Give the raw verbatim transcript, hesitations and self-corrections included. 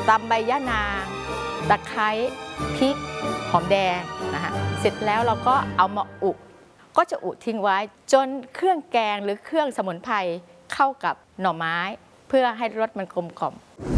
ตำใบยะนางตะไคร้พริกหอมแดงนะคะเสร็จแล้วเราก็เอามาอุก็จะอุทิ้งไว้จนเครื่องแกงหรือเครื่องสมุนไพรเข้ากับหน่อไม้เพื่อให้รสมันกลมกล่อม